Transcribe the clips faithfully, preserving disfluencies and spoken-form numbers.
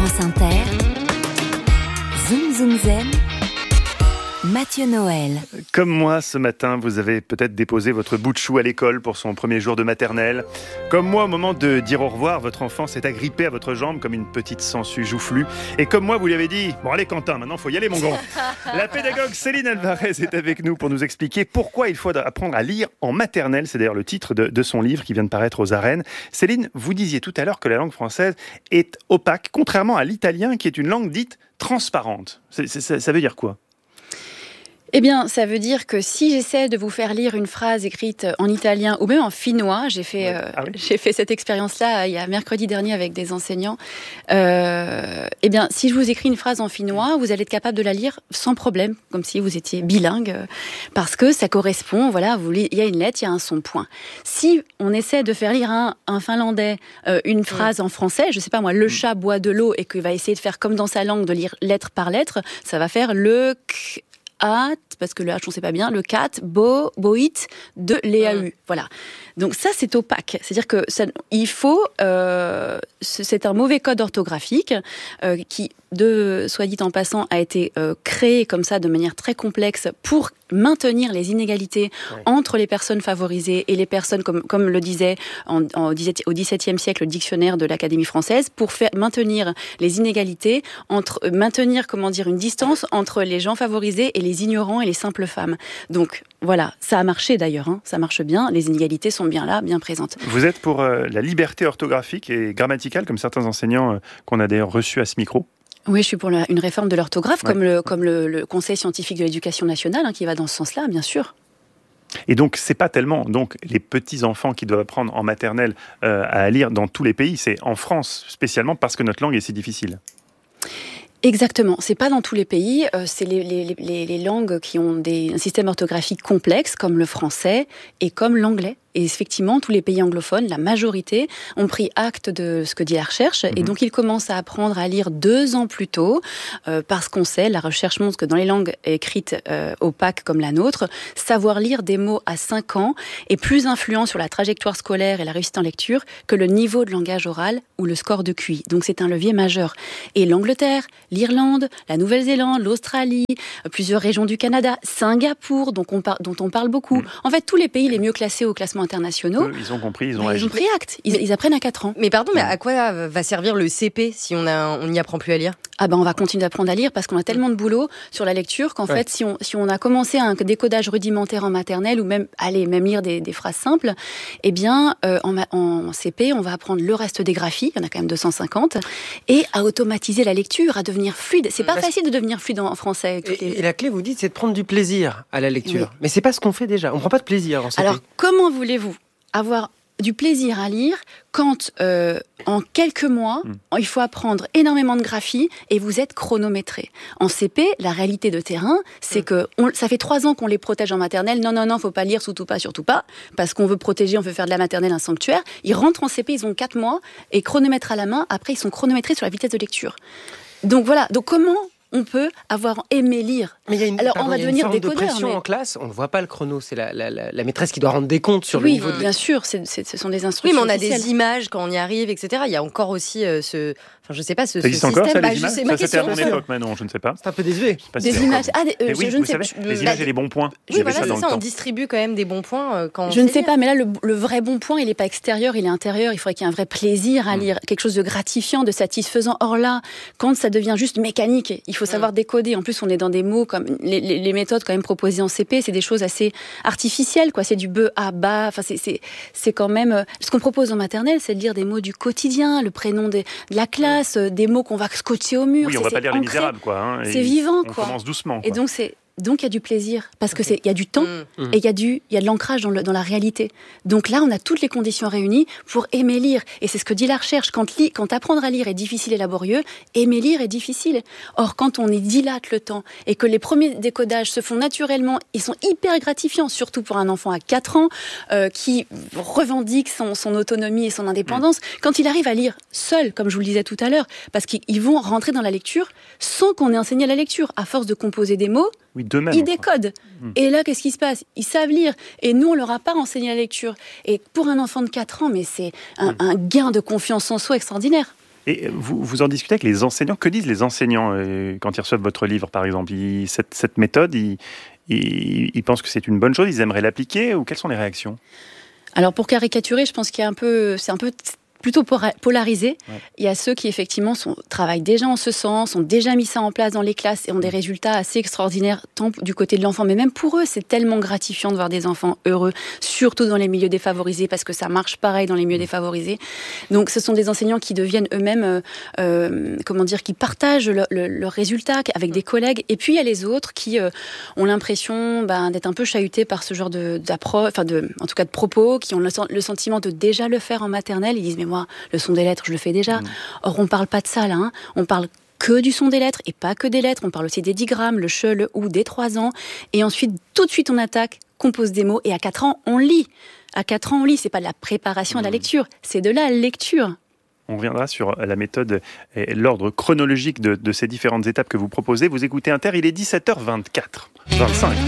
France Inter, Zoom Zoom Zen, Mathieu Noël. Comme moi, ce matin, vous avez peut-être déposé votre bout de chou à l'école pour son premier jour de maternelle. Comme moi, au moment de dire au revoir, votre enfant s'est agrippé à votre jambe comme une petite sangsue joufflue. Et comme moi, vous lui avez dit « Bon allez Quentin, maintenant faut y aller mon grand !» La pédagogue Céline Alvarez est avec nous pour nous expliquer pourquoi il faut apprendre à lire en maternelle. C'est d'ailleurs le titre de, de son livre qui vient de paraître aux arènes. Céline, vous disiez tout à l'heure que la langue française est opaque, contrairement à l'italien qui est une langue dite transparente. C'est, c'est, ça veut dire quoi ? Eh bien, ça veut dire que si j'essaie de vous faire lire une phrase écrite en italien ou même en finnois, j'ai fait, ouais. euh, ah oui. j'ai fait cette expérience-là il y a mercredi dernier avec des enseignants. Euh, eh bien, si je vous écris une phrase en finnois, vous allez être capable de la lire sans problème, comme si vous étiez bilingue, euh, parce que ça correspond. Voilà, vous, il y a une lettre, il y a un son point. Si on essaie de faire lire un, un finlandais euh, une phrase en français, je sais pas moi, le chat boit de l'eau, et qu'il va essayer de faire comme dans sa langue, de lire lettre par lettre, ça va faire le k. At, parce que le H on sait pas bien, le cat, bo, boit, de l'E A U. Voilà. Donc ça c'est opaque. C'est-à-dire que ça, il faut, euh, c'est un mauvais code orthographique euh, qui, de, soit dit en passant, a été euh, créé comme ça de manière très complexe pour maintenir les inégalités oui. entre les personnes favorisées et les personnes, comme, comme le disait en, en, au dix-septième siècle le dictionnaire de l'Académie française, pour faire maintenir les inégalités, entre, maintenir comment dire, une distance entre les gens favorisés et les ignorants et les simples femmes. Donc voilà, ça a marché d'ailleurs, hein, ça marche bien, les inégalités sont bien là, bien présentes. Vous êtes pour euh, la liberté orthographique et grammaticale, comme certains enseignants euh, qu'on a d'ailleurs reçus à ce micro ? Oui, je suis pour la, une réforme de l'orthographe, ouais. comme, le, comme le, le Conseil scientifique de l'éducation nationale, hein, qui va dans ce sens-là, bien sûr. Et donc, c'est pas tellement donc les petits-enfants qui doivent apprendre en maternelle euh, à lire dans tous les pays, c'est en France spécialement parce que notre langue est si difficile. Exactement, c'est pas dans tous les pays, euh, c'est les, les, les, les langues qui ont des, un système orthographique complexe, comme le français et comme l'anglais. Et effectivement, tous les pays anglophones, la majorité, ont pris acte de ce que dit la recherche. Mmh. Et donc, ils commencent à apprendre à lire deux ans plus tôt, euh, parce qu'on sait, la recherche montre que dans les langues écrites euh, opaques comme la nôtre, savoir lire des mots à cinq ans est plus influent sur la trajectoire scolaire et la réussite en lecture que le niveau de langage oral ou le score de Q I. Donc, c'est un levier majeur. Et l'Angleterre, l'Irlande, la Nouvelle-Zélande, l'Australie, plusieurs régions du Canada, Singapour, donc on par- dont on parle beaucoup. Mmh. En fait, tous les pays les mieux classés au classement internationaux, Eux, ils ont compris, ils ont bah, agi. Ils ont pris acte, ils, ils apprennent à quatre ans. Mais pardon, mais à quoi va servir le C P si on a, on n'y apprend plus à lire ? Ah ben on va continuer d'apprendre à lire parce qu'on a tellement de boulot sur la lecture qu'en ouais. fait si on si on a commencé un décodage rudimentaire en maternelle ou même allez même lire des, des phrases simples, eh bien euh, en, en C P on va apprendre le reste des graphies, il y en a quand même deux cent cinquante, et à automatiser la lecture, à devenir fluide. C'est pas Parce... facile de devenir fluide en français. Avec et, les... et la clé, vous dites, c'est de prendre du plaisir à la lecture. Oui. Mais c'est pas ce qu'on fait déjà. On prend pas de plaisir en C P. Alors comment voulez-vous avoir du plaisir à lire quand, euh, en quelques mois, mmh. il faut apprendre énormément de graphie et vous êtes chronométré. En C P, la réalité de terrain, c'est mmh. que on, ça fait trois ans qu'on les protège en maternelle. Non, non, non, faut pas lire, surtout pas, surtout pas, parce qu'on veut protéger, on veut faire de la maternelle un sanctuaire. Ils rentrent en C P, ils ont quatre mois et chronomètre à la main. Après, ils sont chronométrés sur la vitesse de lecture. Donc voilà. Donc comment on peut avoir aimé lire. Mais il y a une, Alors, pardon, on va il y a devenir une forme de décodeur, pression mais... en classe, on ne voit pas le chrono, c'est la, la, la, la maîtresse qui doit rendre des comptes sur oui, le niveau. Oui, de... bien sûr, c'est, c'est, ce sont des instructions. Oui, mais on a officielles. des images quand on y arrive, et cetera. Il y a encore aussi euh, ce... Enfin, je ne sais pas, ce, ça ce système. Encore, ça, bah, les je images sais, ça, ma c'était à question. mon époque, mais non, je ne sais pas. C'est un peu désuet. Des si images. Ah, des, euh, oui, je ne sais savez, pas. Les images et les bons points. Oui, voilà, ça, c'est dans ça, le on temps. distribue quand même des bons points euh, quand on Je ne sais lire. pas, mais là, le, le vrai bon point, il n'est pas extérieur, il est intérieur. Il faudrait qu'il y ait un vrai plaisir à lire, quelque chose de gratifiant, de satisfaisant. Or là, quand ça devient juste mécanique, il faut savoir décoder. En plus, on est dans des mots comme les, les, les méthodes quand même proposées en C P, c'est des choses assez artificielles, quoi. C'est du be, a, ba. Enfin, c'est, c'est, c'est quand même. Ce qu'on propose en maternelle, c'est de lire des mots du quotidien, le prénom de, de la classe, des mots qu'on va scotcher au mur. Oui, on c'est, va pas lire ancré. Les Misérables, quoi. Hein, c'est vivant, on quoi. On commence doucement. Quoi. Et donc c'est. Donc il y a du plaisir, parce que c'est il y a du temps mmh. et il y a du il y a de l'ancrage dans, le, dans la réalité. Donc là, on a toutes les conditions réunies pour aimer lire. Et c'est ce que dit la recherche. Quand, li, quand apprendre à lire est difficile et laborieux, aimer lire est difficile. Or, quand on y dilate le temps et que les premiers décodages se font naturellement, ils sont hyper gratifiants, surtout pour un enfant à quatre ans euh, qui revendique son, son autonomie et son indépendance. Mmh. Quand il arrive à lire seul, comme je vous le disais tout à l'heure, parce qu'ils vont rentrer dans la lecture sans qu'on ait enseigné la lecture. À force de composer des mots, oui, d'eux-mêmes, ils décodent. Mmh. Et là, qu'est-ce qui se passe ? Ils savent lire. Et nous, on leur a pas enseigné la lecture. Et pour un enfant de quatre ans, mais c'est un, mmh. un gain de confiance en soi extraordinaire. Et vous, vous en discutez avec les enseignants. Que disent les enseignants euh, quand ils reçoivent votre livre, par exemple? ils, cette, cette méthode, ils, ils, ils pensent que c'est une bonne chose, ils aimeraient l'appliquer, ou quelles sont les réactions? Alors pour caricaturer, je pense qu'il y a un peu, c'est un peu plutôt polarisé. Ouais. Il y a ceux qui effectivement sont, travaillent déjà en ce sens, ont déjà mis ça en place dans les classes et ont des résultats assez extraordinaires tant du côté de l'enfant, mais même pour eux, c'est tellement gratifiant de voir des enfants heureux, surtout dans les milieux défavorisés, parce que ça marche pareil dans les milieux défavorisés. Donc ce sont des enseignants qui deviennent eux-mêmes, euh, euh, comment dire, qui partagent leurs le, le résultats avec des collègues. Et puis il y a les autres qui euh, ont l'impression ben, d'être un peu chahutés par ce genre de, d'approche, enfin de, en tout cas de propos, qui ont le, le sentiment de déjà le faire en maternelle. Ils disent mais moi, le son des lettres, je le fais déjà. Mmh. Or, on ne parle pas de ça, là. Hein. On parle que du son des lettres, et pas que des lettres. On parle aussi des digrammes, le che, le ou, des trois ans. Et ensuite, tout de suite, on attaque, compose des mots. Et à quatre ans, on lit. À quatre ans, on lit. C'est pas de la préparation mmh. à la lecture, c'est de la lecture. On reviendra sur la méthode et l'ordre chronologique de, de ces différentes étapes que vous proposez. Vous écoutez Inter, il est dix-sept heures vingt-quatre, vingt-cinq.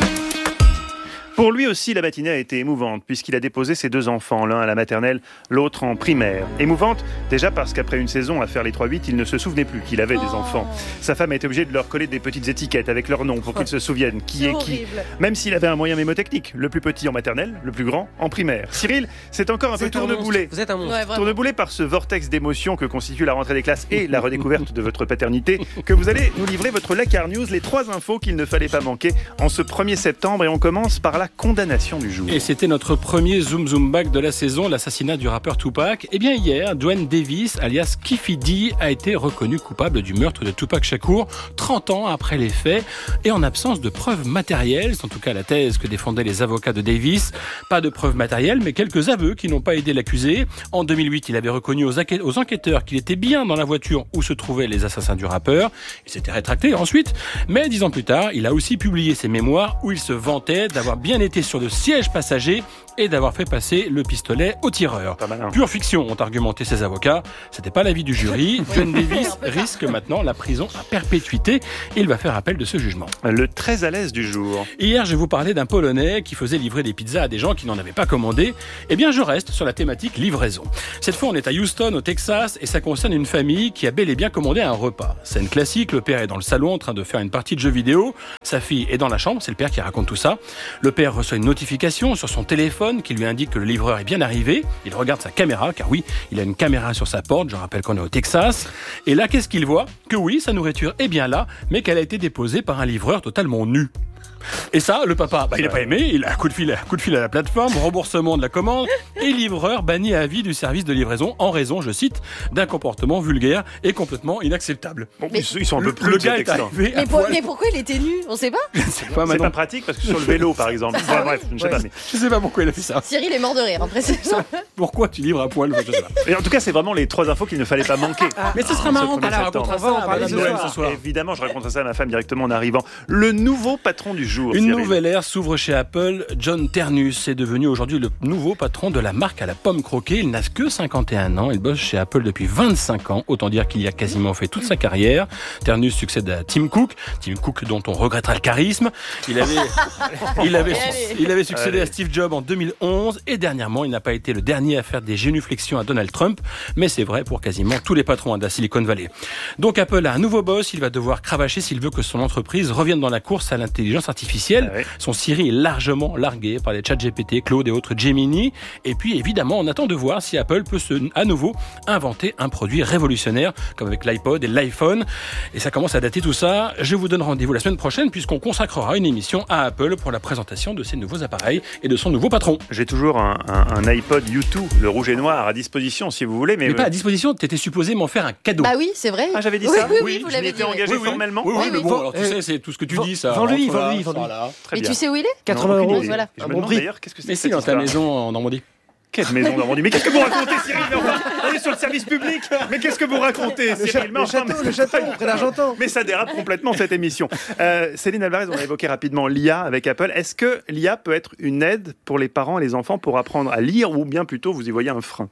Pour lui aussi, la matinée a été émouvante, puisqu'il a déposé ses deux enfants, l'un à la maternelle, l'autre en primaire. Émouvante, déjà parce qu'après une saison à faire les trois huit, il ne se souvenait plus qu'il avait oh. des enfants. Sa femme a été obligée de leur coller des petites étiquettes avec leur nom pour qu'ils se souviennent qui est, est qui. Même s'il avait un moyen mémotechnique, le plus petit en maternelle, le plus grand en primaire. Cyril, c'est encore un Vous peu tourneboulé. Vous êtes un monstre. Ouais, tourneboulé par ce vortex d'émotions que constitue la rentrée des classes et la redécouverte de votre paternité, que vous allez nous livrer votre Lakar News, les trois infos qu'il ne fallait pas manquer en ce premier septembre. Et on commence par la condamnation du jour. Et c'était notre premier Zoom Zoom Back de la saison, l'assassinat du rappeur Tupac. Et bien hier, Dwayne Davis, alias Keffe D, a été reconnu coupable du meurtre de Tupac Shakur, trente ans après les faits, et en absence de preuves matérielles. C'est en tout cas la thèse que défendaient les avocats de Davis. Pas de preuves matérielles, mais quelques aveux qui n'ont pas aidé l'accusé. En deux mille huit, il avait reconnu aux, enquê- aux enquêteurs qu'il était bien dans la voiture où se trouvaient les assassins du rappeur. Il s'était rétracté ensuite, mais dix ans plus tard, il a aussi publié ses mémoires où il se vantait d'avoir bien été sur le siège passager et d'avoir fait passer le pistolet au tireur. Pure fiction, ont argumenté ses avocats. C'était pas l'avis du jury. Dwayne Davis risque maintenant la prison à perpétuité. Il va faire appel de ce jugement. Le très à l'aise du jour. Hier, je vous parlais d'un Polonais qui faisait livrer des pizzas à des gens qui n'en avaient pas commandé. Eh bien, je reste sur la thématique livraison. Cette fois, on est à Houston, au Texas, et ça concerne une famille qui a bel et bien commandé un repas. Scène classique, le père est dans le salon en train de faire une partie de jeux vidéo. Sa fille est dans la chambre, c'est le père qui raconte tout ça. Le père reçoit une notification sur son téléphone qui lui indique que le livreur est bien arrivé. Il regarde sa caméra, car oui, il a une caméra sur sa porte. Je rappelle qu'on est au Texas. Et là, qu'est-ce qu'il voit? Que oui, sa nourriture est bien là, mais qu'elle a été déposée par un livreur totalement nu. Et ça, le papa, bah, il n'a pas aimé, il a un coup de fil, un coup de fil à la plateforme, remboursement de la commande, et livreur banni à vie du service de livraison en raison, je cite, d'un comportement vulgaire et complètement inacceptable. Bon, mais ils sont un peu plus le gars est arrivé mais, pour, mais pourquoi il était nu? On sait pas. C'est pas, c'est pas pratique parce que sur le vélo, par exemple. Enfin, bref, je ne sais ouais, pas. Mais... Je sais pas pourquoi il a fait ça. Cyril est mort de rire, après c'est ça. Pourquoi tu livres à poil? Je sais pas. Et en tout cas, c'est vraiment les trois infos qu'il ne fallait pas manquer. Ah, mais ce sera marrant quand on racontera ça. On va en parler ce soir. Évidemment, je raconterai ça à ma femme directement en arrivant. Le nouveau patron du jour. Une nouvelle ère s'ouvre chez Apple. John Ternus est devenu aujourd'hui le nouveau patron de la marque à la pomme croquée. Il n'a que cinquante et un ans. Il bosse chez Apple depuis vingt-cinq ans. Autant dire qu'il y a quasiment fait toute sa carrière. Ternus succède à Tim Cook. Tim Cook dont on regrettera le charisme. Il avait, il avait, il avait succédé Allez. à Steve Jobs en deux mille onze. Et dernièrement, il n'a pas été le dernier à faire des génuflexions à Donald Trump. Mais c'est vrai pour quasiment tous les patrons de la Silicon Valley. Donc Apple a un nouveau boss. Il va devoir cravacher s'il veut que son entreprise revienne dans la course à l'intelligence artificielle. Ah oui. Son Siri est largement largué par les chats G P T, Claude et autres Gemini. Et puis évidemment, on attend de voir si Apple peut se, à nouveau inventer un produit révolutionnaire comme avec l'iPod et l'iPhone. Et ça commence à dater tout ça. Je vous donne rendez-vous la semaine prochaine puisqu'on consacrera une émission à Apple pour la présentation de ses nouveaux appareils et de son nouveau patron. J'ai toujours un, un, un iPod U deux, le rouge et noir, à disposition si vous voulez. Mais, mais euh... pas à disposition, tu étais supposé m'en faire un cadeau. Bah oui, c'est vrai. Ah, j'avais dit oui, ça Oui, oui, oui vous je l'avez m'étais dit. engagé oui, oui. formellement. Oui, oui, oui, mais oui. bon, alors tu sais, c'est tout ce que tu dis, ça. Vends-lui, vends-lui, vends-lui. Voilà, et tu sais où il est? quatre-vingts euros. Voilà. Je me demande d'ailleurs qu'est-ce que c'est. Mais si, dans ta maison en Normandie. Quelle maison Normandie? Mais qu'est-ce que vous racontez, Cyril? On est sur le service public. Mais qu'est-ce que vous racontez, Cyril? Le château, le château, près d'Argentan. Mais ça dérape complètement cette émission. Euh, Céline Alvarez, on a évoqué rapidement l'I A avec Apple. Est-ce que l'I A peut être une aide pour les parents et les enfants pour apprendre à lire, ou bien plutôt vous y voyez un frein?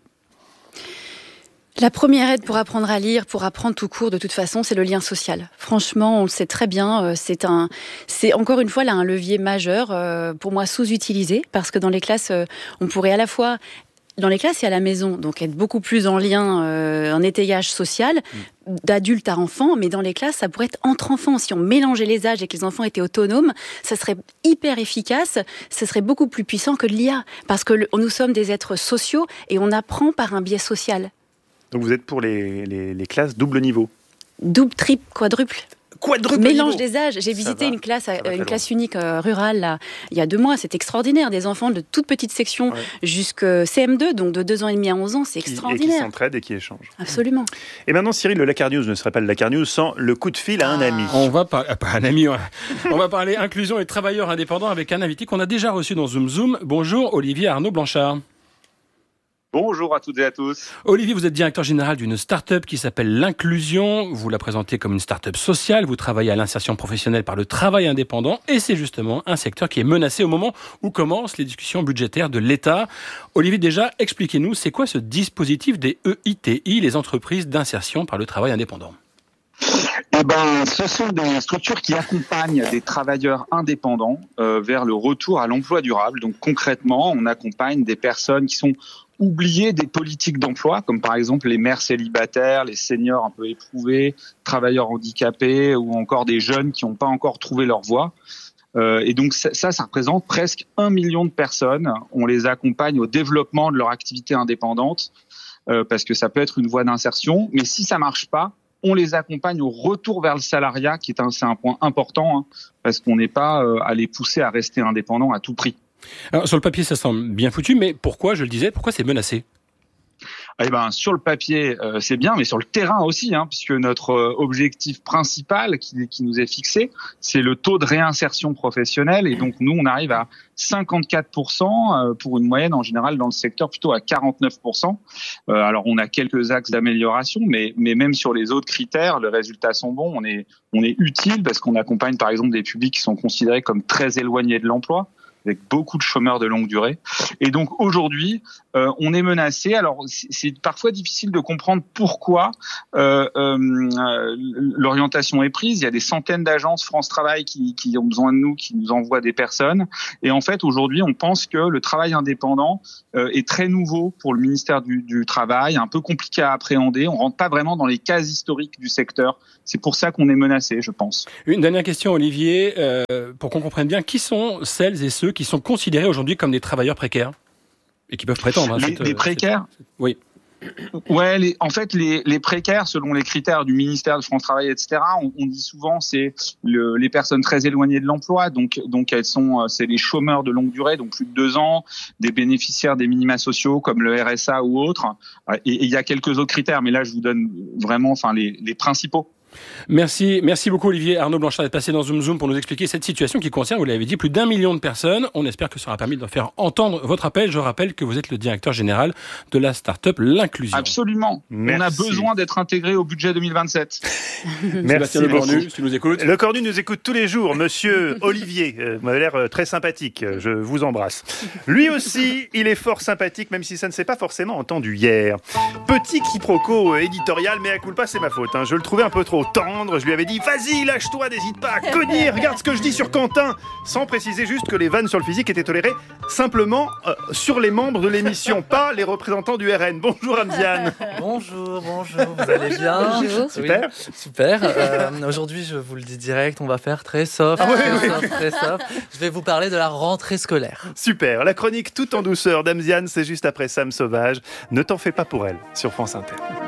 La première aide pour apprendre à lire, pour apprendre tout court, de toute façon, c'est le lien social. Franchement, on le sait très bien. C'est un, c'est encore une fois là un levier majeur, euh, pour moi sous-utilisé, parce que dans les classes, euh, on pourrait à la fois dans les classes et à la maison, donc être beaucoup plus en lien, euh, en étayage social, mmh. d'adulte à enfant, mais dans les classes, ça pourrait être entre enfants. Si on mélangeait les âges et que les enfants étaient autonomes, ça serait hyper efficace, ça serait beaucoup plus puissant que de l'I A, parce que le, nous sommes des êtres sociaux et on apprend par un biais social. Donc vous êtes pour les, les, les classes double niveau ? Double, triple, quadruple. Quadruple Mélange niveau. des âges. J'ai visité une classe, une classe unique euh, rurale là, il y a deux mois. C'est extraordinaire. Des enfants de toute petite section ouais. jusqu'à C M deux, donc de deux ans et demi à onze ans. C'est qui, extraordinaire. Et qui s'entraident et qui échangent. Absolument. Et maintenant, Cyril, le Lakar News ne serait pas le Lakar News sans le coup de fil à un ami. On va parler, pas un ami, ouais. On va parler inclusion et travailleurs indépendants avec un invité qu'on a déjà reçu dans Zoom Zoom. Bonjour, Olivier Arnaud Blanchard. Bonjour à toutes et à tous. Olivier, vous êtes directeur général d'une start-up qui s'appelle l'Inclusion. Vous la présentez comme une start-up sociale. Vous travaillez à l'insertion professionnelle par le travail indépendant. Et c'est justement un secteur qui est menacé au moment où commencent les discussions budgétaires de l'État. Olivier, déjà, expliquez-nous, c'est quoi ce dispositif des E I T I, les entreprises d'insertion par le travail indépendant ? Eh ben, ce sont des structures qui accompagnent des travailleurs indépendants euh, vers le retour à l'emploi durable. Donc concrètement, on accompagne des personnes qui sont oubliées des politiques d'emploi, comme par exemple les mères célibataires, les seniors un peu éprouvés, travailleurs handicapés ou encore des jeunes qui n'ont pas encore trouvé leur voie. Euh, et donc ça, ça représente presque un million de personnes. On les accompagne au développement de leur activité indépendante euh, parce que ça peut être une voie d'insertion. Mais si ça marche pas, on les accompagne au retour vers le salariat, qui est un, c'est un point important, hein, parce qu'on n'est pas euh, à les pousser à rester indépendants à tout prix. Alors, sur le papier, ça semble bien foutu, mais pourquoi, je le disais, pourquoi c'est menacé ? Eh ben, sur le papier, euh, c'est bien, mais sur le terrain aussi, hein, puisque notre euh, objectif principal qui, qui nous est fixé, c'est le taux de réinsertion professionnelle. Et donc, nous, on arrive à cinquante-quatre pour cent euh, pour une moyenne, en général, dans le secteur, plutôt à quarante-neuf pour cent. Euh, alors, on a quelques axes d'amélioration, mais, mais même sur les autres critères, les résultats sont bons. On est, on est utile parce qu'on accompagne, par exemple, des publics qui sont considérés comme très éloignés de l'emploi, avec beaucoup de chômeurs de longue durée. Et donc aujourd'hui, euh, on est menacé. Alors c'est, c'est parfois difficile de comprendre pourquoi euh, euh, l'orientation est prise. Il y a des centaines d'agences France Travail qui, qui ont besoin de nous, qui nous envoient des personnes. Et en fait, aujourd'hui, on pense que le travail indépendant euh, est très nouveau pour le ministère du, du Travail, un peu compliqué à appréhender. On rentre pas vraiment dans les cases historiques du secteur. C'est pour ça qu'on est menacé, je pense. Une dernière question, Olivier, euh, pour qu'on comprenne bien, qui sont celles et ceux qui sont considérés aujourd'hui comme des travailleurs précaires et qui peuvent prétendre hein, les, cette, les précaires cette, cette, oui. Ouais, les, en fait, les, les précaires, selon les critères du ministère de France Travail, et cetera, on, on dit souvent c'est le, les personnes très éloignées de l'emploi, donc donc elles sont, c'est les chômeurs de longue durée, donc plus de deux ans, des bénéficiaires des minima sociaux comme le R S A ou autres, et il y a quelques autres critères, mais là je vous donne vraiment, enfin les, les principaux. Merci, merci beaucoup Olivier Arnaud Blanchard d'être passé dans Zoom Zoom pour nous expliquer cette situation qui concerne, vous l'avez dit, plus d'un million de personnes. On espère que ça aura permis de faire entendre votre appel. Je rappelle que vous êtes le directeur général de la start-up L'Inclusion. Absolument. Merci. On a besoin d'être intégré au budget deux mille vingt-sept. Merci Le Cornu, tu nous écoutes. Le Cornu nous écoute tous les jours. Monsieur Olivier, euh, m'avait l'air très sympathique. Je vous embrasse. Lui aussi, il est fort sympathique, même si ça ne s'est pas forcément entendu hier. Petit quiproquo éditorial, mais à culpa, c'est ma faute. Hein. Je le trouvais un peu trop tendre, je lui avais dit vas-y lâche-toi, n'hésite pas à cogner, regarde ce que je dis sur Quentin, sans préciser juste que les vannes sur le physique étaient tolérées simplement euh, sur les membres de l'émission, pas les représentants du R N. Bonjour Amziane. Bonjour, bonjour, vous allez bien? Bonjour. Super. Oui, super. Euh, aujourd'hui, je vous le dis direct, on va faire très soft, ah, très, oui, soft oui. très soft. Je vais vous parler de la rentrée scolaire. Super, la chronique tout en douceur d'Amziane, c'est juste après Sam Sauvage. Ne t'en fais pas pour elle sur France Inter.